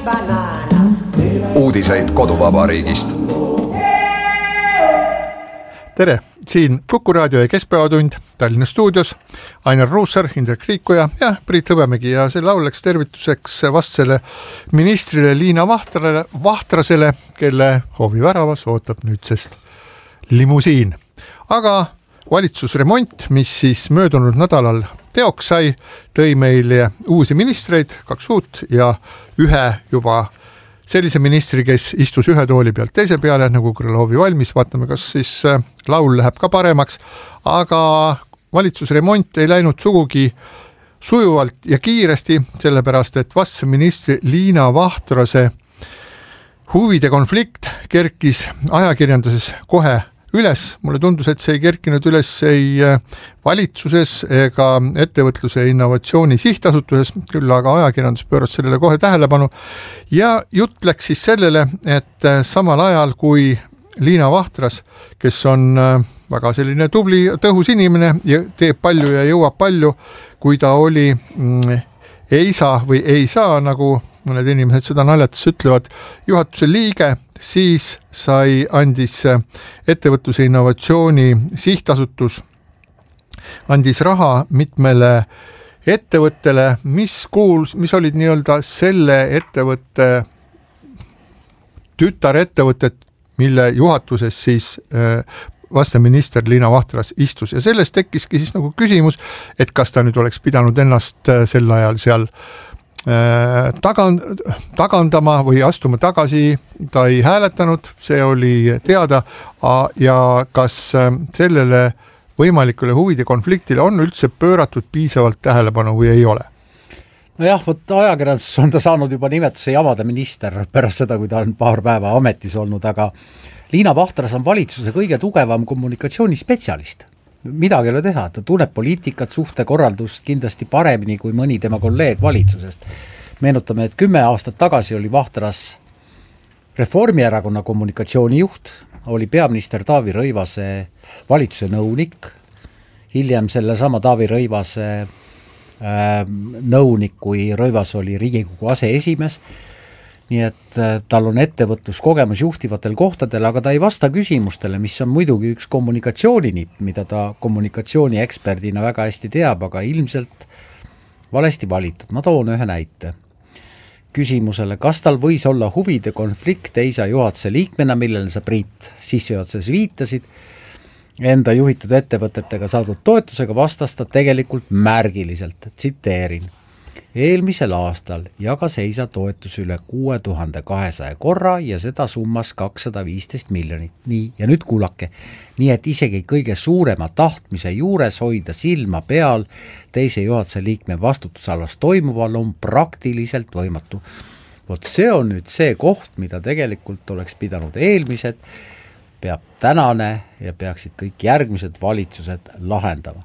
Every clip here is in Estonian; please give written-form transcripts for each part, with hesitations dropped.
Uudiseid koduvabariigist. Tere, siin Kuku raadio ja Keskpäevatund Tallinna stuudios. Ainar Ruussaar, Indrek Riikoja ja Priit Hõbemägi ja see lauleks tervituseks vastsele ministrile Liina Vahtrasele, kelle hooviväravas ootab nüüdsest limusiin. Aga valitsusremont, mis siis möödunud nädalal teoks sai, tõi meile uusi ministreid, 2 uut ja ühe juba sellise ministri, kes istus ühe tooli pealt teise peale, nagu Krõlovi valmis. Vaatame, kas siis laul läheb ka paremaks, aga valitsusremont ei läinud sugugi sujuvalt ja kiiresti, sellepärast, et vastse ministri Liina Vahtrase huvide konflikt kerkis ajakirjanduses kohe üles. Mulle tundus, et see ei kerkinud üles ei valitsuses ega ettevõtluse ja innovatsiooni sihtasutuses, küll aga ajakirjandus pööras sellele kohe tähelepanu. Ja jutt läks siis sellele, et samal ajal kui Liina Vahtras, kes on väga selline tubli, tõhus inimene ja teeb palju ja jõuab palju, kui ta oli ei saa või ei saa, nagu mõned inimesed seda naljates ütlevad, juhatuse liige, siis andis ettevõtluse innovatsiooni sihtasutus, andis raha mitmele ettevõttele, mis olid nii-öelda selle ettevõtte tütarettevõtted, mille juhatuses siis vasteminister Liina Vahtras istus. Ja sellest tekkiski siis nagu küsimus, et kas ta nüüd oleks pidanud ennast sel ajal seal tagandama või astuma tagasi. Ta ei hääletanud, see oli teada, ja kas sellele võimalikule huvide konfliktile on üldse pööratud piisavalt tähelepanu või ei ole? Nojah, ajakirjanduses on ta saanud juba nimetuse jamade minister pärast seda, kui ta on paar päeva ametis olnud, aga Liina Vahtras on valitsuse kõige tugevam kommunikatsioonispetsialist. Midagi ei ole teha, ta tunneb poliitikat, suhtekorraldust kindlasti paremini kui mõni tema kolleeg valitsusest. Meenutame, et 10 aastat tagasi oli Vahtras Reformierakonna kommunikatsioonijuht, oli peaminister Taavi Rõivase valitsuse nõunik, hiljem sellesama Taavi Rõivase nõunik, kui Rõivas oli Riigikogu aseesimees. Nii et tal on ettevõtluskogemus juhtivatel kohtadel, aga ta ei vasta küsimustele, mis on muidugi üks kommunikatsiooninipp, mida ta kommunikatsiooni eksperdina väga hästi teab, aga ilmselt valesti valitud. Ma toon ühe näite. Küsimusele, kas tal võis olla huvide konflikt EISA juhatuse liikmena, millele sa Priit sissejuhatuses viitasid, enda juhitud ettevõtetega saadud toetusega vastas ta tegelikult märgiliselt, tsiteerin. Eelmisel aastal jagas EISA toetus üle 6200 korra ja seda summas 215 miljonit. Nii, ja nüüd kuulake. Nii, et isegi kõige suurema tahtmise juures hoida silma peal teise juhatuse liikme vastutusalas toimuval on praktiliselt võimatu. Vot see on nüüd see koht, mida tegelikult oleks pidanud eelmised, peab tänane ja peaksid kõik järgmised valitsused lahendama.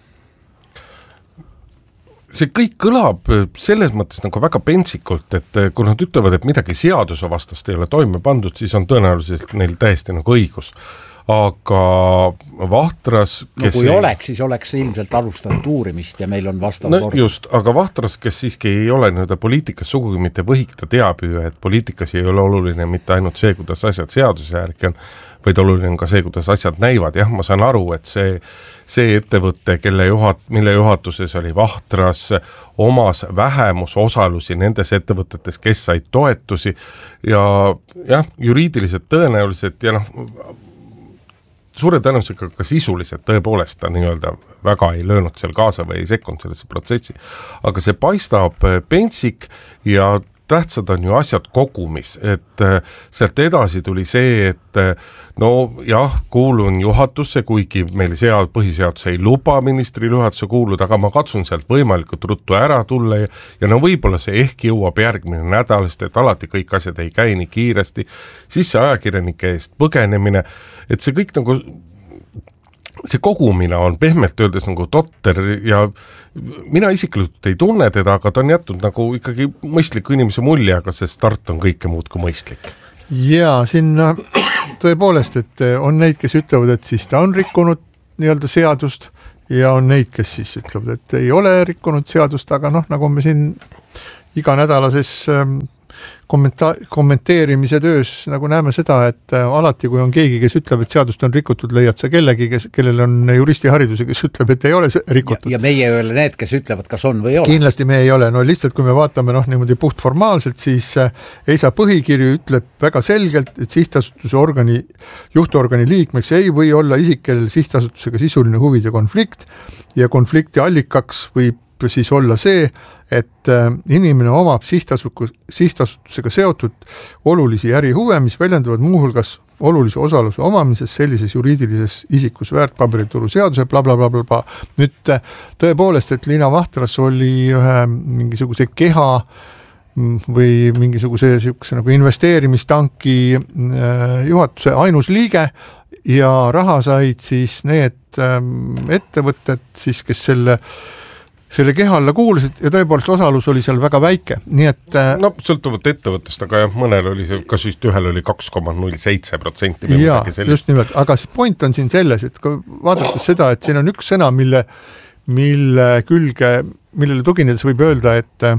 See kõik kõlab selles mõttes nagu väga pentsikult, et kui nad ütlevad, et midagi seaduse vastast ei ole toime pandud, siis on tõenäoliselt neil täiesti nagu õigus. Aga Vahtras, kes kui oleks, siis oleks ilmselt alustanud uurimist ja meil on vastav kord. Just, aga Vahtras, kes siiski ei ole nüüd poliitikas sugugi mitte võhik, ta teab ju, et poliitikas ei ole oluline mitte ainult see, kuidas asjad seaduse järgi on, vaid oluline on ka see, kuidas asjad näivad. Jah, ma saan aru, et see ettevõte, mille juhatuses oli Vahtras, omas vähemusosalusi nendes ettevõtetes, kes said toetusi ja jah, juriidiliselt tõenäoliselt ja suure tõenäosusega ka sisuliselt tõepoolest ta nii-öelda väga ei löönud seal kaasa või ei sekkunud sellesse protsessi. Aga see paistab pentsik ja tähtsad on ju asjad kogumis, et sealt edasi tuli see, et no jah, kuulun juhatusse, kuigi meil põhiseadus ei luba ministri juhatusse kuuluda, aga ma katsun sealt võimalikult ruttu ära tulla ja no võib-olla see ehk jõuab järgmine nädalast, et alati kõik asjad ei käi nii kiiresti, siis see ajakirjanike eest põgenemine, et see kõik nagu see kogumine on pehmelt öeldes nagu totter ja mina isiklikult ei tunne teda, aga ta on jätnud nagu ikkagi mõistliku inimese mulje, aga see start on kõike muud kui mõistlik. Ja siin tõepoolest, et on neid, kes ütlevad, et siis ta on rikkunud nii-öelda seadust ja on neid, kes siis ütlevad, et ei ole rikkunud seadust, aga nagu me siin iganädalases kommenteerimise töös nagu näeme seda, et alati, kui on keegi, kes ütleb, et seadust on rikutud, leiad sa kellegi, kellel on juristihariduse, kes ütleb, et ei ole rikutud. Ja meie ei ole need, kes ütlevad, kas on või ei ole. Kindlasti me ei ole, no lihtsalt kui me vaatame niimoodi puhtformaalselt, siis EISA põhikirju ütleb väga selgelt, et sihtasutuse juhtorgani liikmeks ei või olla isik, kellel sihtasutusega sisuline huvide konflikt ja konflikti allikaks võib siis olla see, et inimene omab sihtasutusega seotud olulisi ärihuve, mis väljenduvad muuhulgas olulise osaluse omamises sellises juriidilises isikus väärtpaberituru seaduse blablabla. Nüüd tõepoolest, et Liina Vahtras oli ühe mingisuguse keha või mingisuguse nagu investeerimistanki juhatuse ainus liige ja raha said siis need ettevõtted siis, kes selle keha alla kuulasid ja tõepoolest osalus oli seal väga väike, nii et no sõltuvalt ettevõttest, aga jah, mõnel oli see, kas vist ühel oli 2,07%. Jaa, just nimelt, aga see point on siin selles, et kui vaadates seda, et siin on üks sõna, millele tuginedes võib öelda,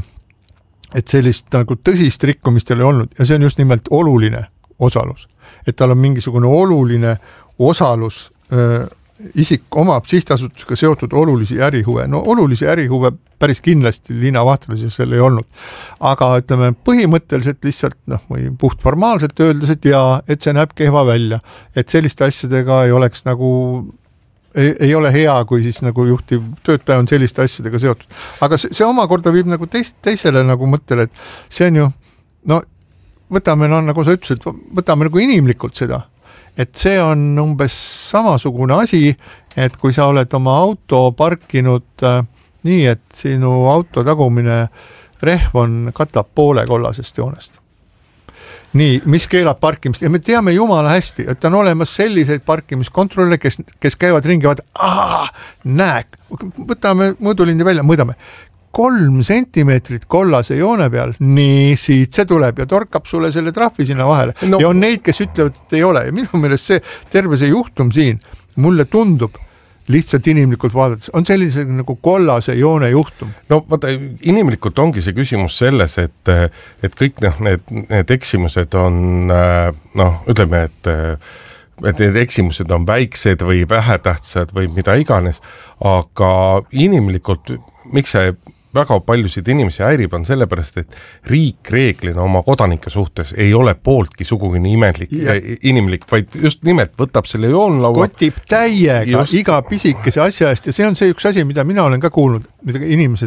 et sellist nagu tõsist rikkumist ei ole olnud ja see on just nimelt oluline osalus. Et tal on mingisugune oluline osalus isik omab sihtasutusega seotud olulisi ärihuve. No olulisi ärihuve päris kindlasti Liina Vahtrases seal ei olnud. Aga ütleme põhimõtteliselt lihtsalt või puhtformaalselt öeldes, et jaa, et see näeb kehva välja. Et selliste asjadega ei oleks nagu, ei ole hea, kui siis nagu juhtiv töötaja on selliste asjadega seotud. Aga see omakorda viib nagu teisele nagu mõttele, et see on ju, võtame, nagu sa ütlesid, võtame nagu inimlikult seda. Et see on umbes samasugune asi, et kui sa oled oma auto parkinud nii, et sinu auto tagumine rehv katab poole kollasest joonest. Nii, mis keelab parkimist ja me teame jumala hästi, et on olemas selliseid parkimiskontrolle, kes käivad ringi ja näed, võtame mõõdulindi välja, mõõdame 3 sentimeetrit kollase joone peal, nii siit see tuleb ja torkab sulle selle trahvi sinna vahele. No. Ja on neid, kes ütlevad, et ei ole. Ja minu meelest see terve see juhtum siin, mulle tundub lihtsalt inimlikult vaadates, on sellise nagu kollase joone juhtum. No vaata, inimlikult ongi see küsimus selles, et kõik need eksimused on, ütleme, et need eksimused on väiksed või vähetähtsad või mida iganes, aga inimlikult, miks see väga paljusid inimesi häirib on sellepärast, et riik reeglina oma kodanike suhtes ei ole pooltki sugugi inimlik, vaid just nimelt võtab selle joonlaua. Kotib täiega iga pisikese asja eest ja see on see üks asi, mida mina olen ka kuulnud, mida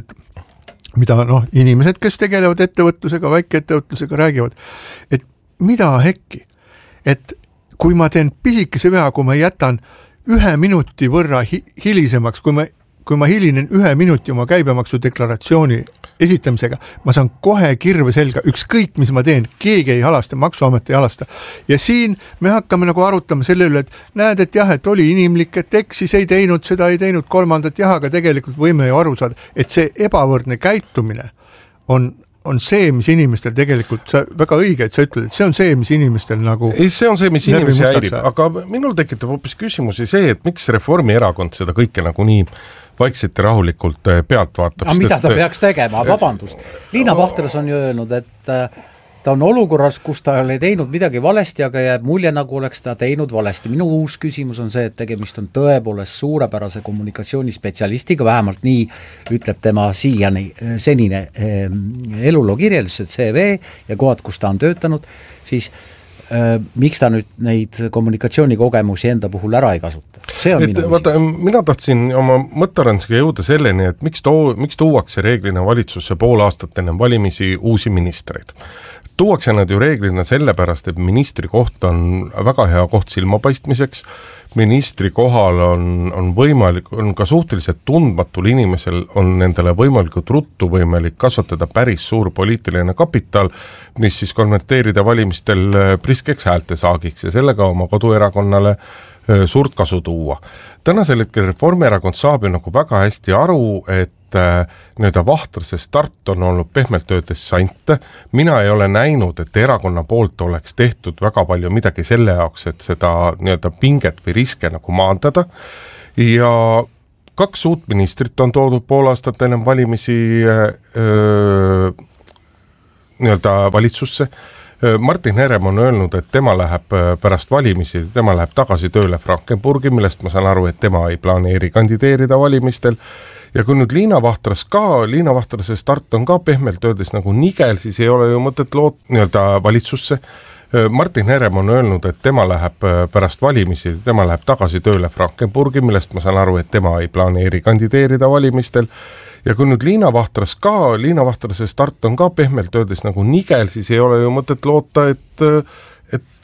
inimesed, kes tegelevad ettevõtlusega, väikeettevõtlusega räägivad, et mida hekki, et kui ma teen pisikese vea, kui ma jätan 1 minuti võrra hilisemaks, kui ma hilinen 1 minuti oma käibemaksu deklaratsiooni esitamisega, ma saan kohe kirve selga, ükskõik mis ma teen, keegi ei halasta, maksuamet ei halasta. Ja siin me hakkame nagu arutama selle üle, et näed, et jah, et oli inimlik, et eksis ei teinud, seda ei teinud, kolmandat jah, aga tegelikult võime ju aru saada, et see ebavõrdne käitumine on see, mis inimestel tegelikult, väga õige, et sa ütled, et see on see, mis inimestel nagu ei, see on see, mis inimesi häirib, aga minul tekitab hoopis küsimusi see, et miks Reformierakond seda kõike nagu nii vaikselt ja rahulikult pealt vaatab. Aga mida ta peaks tegema? Vabandust. Liina Vahtras on ju öelnud, et ta on olukorras, kus ta ei ole teinud midagi valesti, aga jääb mulje, nagu oleks ta teinud valesti. Minu uus küsimus on see, et tegemist on tõepoolest suurepärase kommunikatsioonispetsialistiga, vähemalt nii ütleb tema senine eluloo kirjeldus, et CV ja kohad, kus ta on töötanud, siis miks ta nüüd neid kommunikatsioonikogemusi enda puhul ära ei kasuta? See on minu küsimus. Mina tahtsin oma mõttearendusega jõuda selleni, et miks tuuakse reeglina valitsusse pool aastat enne valimisi uusi ministreid. Tuuakse nad ju reeglina sellepärast, et ministri koht on väga hea koht silmapaistmiseks, ministri kohal on võimalik, on ka suhteliselt tundmatul inimesel on nendele võimalikult ruttu võimalik kasvatada päris suur poliitiline kapital, mis siis konverteerida valimistel priskeks häältesaagiks ja sellega oma koduerakonnale suurt kasu tuua. Tänasel hetkel Reformierakond saab ju nagu väga hästi aru, et nii-öelda Vahtrase start on olnud pehmelt öeldes sant. Mina ei ole näinud, et erakonna poolt oleks tehtud väga palju midagi selle jaoks, et seda nii-öelda pinget või riske nagu maandada. Ja 2 uut ministrit on toodud pool aastat ennem valimisi nii-öelda valitsusse. Martin Herem on öelnud, et tema läheb pärast valimisi, tema läheb tagasi tööle Frankenburgi, millest ma saan aru, et tema ei planeeri kandideerida valimistel. Ja kui nüüd Liina Vahtrase start on ka pehmelt öeldes nagu nigel, siis ei ole ju mõtet nii-öelda valitsusse. Martin Herem on öelnud, et tema läheb pärast valimisi, tema läheb tagasi tööle Frankenburgi, millest ma saan aru, et tema ei planeeri kandideerida valimistel. Ja kui nüüd Liina Vahtrase start on ka pehmelt öeldes nagu nigel, siis ei ole ju mõtet loota, et